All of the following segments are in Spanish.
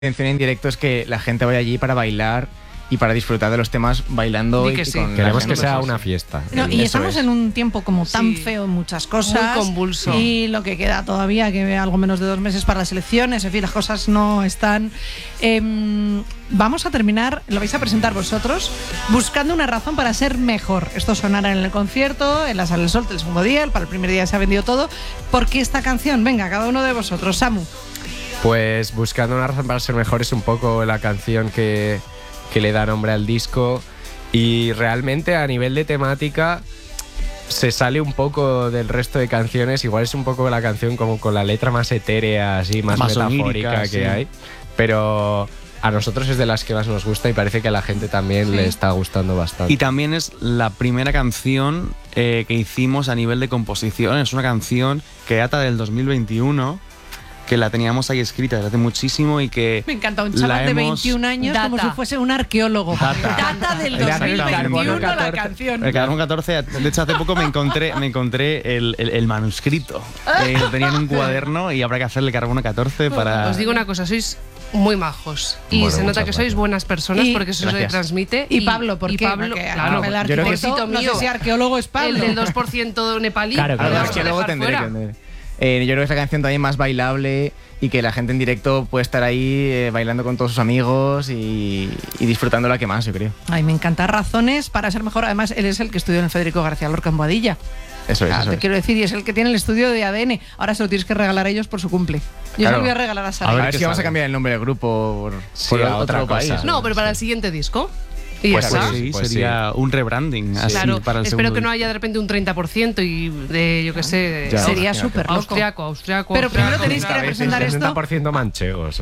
intención en directo es que la gente vaya allí para bailar y para disfrutar de los temas bailando. Y que sí. Queremos que sea una fiesta. No, y estamos en un tiempo como tan feo en muchas cosas. Muy convulso. Y lo que queda todavía, que algo menos de 2 meses para las elecciones, en fin, las cosas no están. Vamos a terminar, lo vais a presentar vosotros, buscando una razón para ser mejor. Esto sonará en el concierto, en la Sala del Sol, el segundo día, para el primer día se ha vendido todo. ¿Por qué esta canción? Venga, cada uno de vosotros. Samu. Pues Buscando una razón para ser mejor es un poco la canción que le da nombre al disco, y realmente a nivel de temática se sale un poco del resto de canciones. Igual es un poco la canción como con la letra más etérea, así, más metafórica que hay, pero a nosotros es de las que más nos gusta y parece que a la gente también le está gustando bastante. Y también es la primera canción que hicimos a nivel de composición. Es una canción que data del 2021, que la teníamos ahí escrita desde hace muchísimo y que... Me encanta, un chaval de 21 años como si fuese un arqueólogo. Data del 2021 la canción. El Carbono 14, de hecho hace poco me encontré el manuscrito. Lo tenía en un cuaderno y habrá que hacerle Carbono 14 para... Os digo una cosa, sois muy majos y se nota que sois buenas personas porque eso se transmite. Y Pablo, ¿por qué? Pablo, porque, claro, el arquitecto, no sé si arqueólogo es Pablo. El del 2% nepalí. Claro, arqueólogo tendré que... yo creo que es la canción también más bailable y que la gente en directo puede estar ahí bailando con todos sus amigos y disfrutándola que más, yo creo. Ay, me encanta. Razones para ser mejor. Además, él es el que estudió en el Federico García Lorca en Boadilla. Eso es, te quiero decir, y es el que tiene el estudio de ADN. Ahora se lo tienes que regalar a ellos por su cumple. Yo se lo voy a regalar a Sara. A ver si vamos a cambiar el nombre del grupo por otro país. No, pero para el siguiente disco. Y pues sería un rebranding así, claro, para el espero segundo. que no haya de repente un 30% y de, yo qué sé, sería súper loco. Austriaco. Pero primero tenéis que representar esto. 60% manchegos.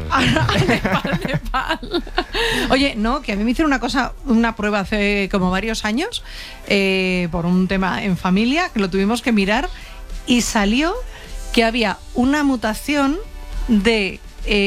Nepal. Oye, no, que a mí me hicieron una prueba hace como varios años por un tema en familia, que lo tuvimos que mirar, y salió que había una mutación de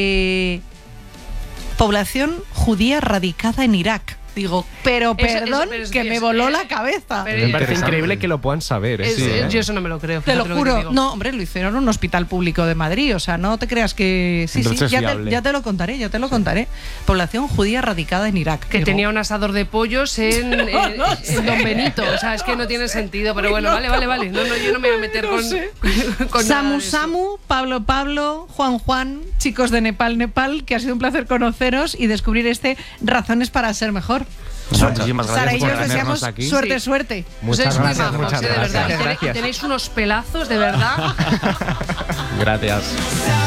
población judía radicada en Irak. Digo, pero perdón, que me voló la cabeza. Me parece increíble que lo puedan saber. Yo eso no me lo creo. Te lo juro. No, hombre, lo hicieron en un hospital público de Madrid. O sea, no te creas que... Sí, ya te lo contaré. Población judía radicada en Irak. Que tenía un asador de pollos en Don Benito. O sea, es que no tiene sentido. Pero bueno, vale. No, yo no me voy a meter con Samu, Pablo, Juan, chicos de Nepal, que ha sido un placer conoceros y descubrir Razones para ser mejor. Muchísimas gracias Sara y yo por os deseamos aquí. suerte. Muchas gracias, de verdad. Gracias. Tenéis unos pelazos, de verdad. Gracias.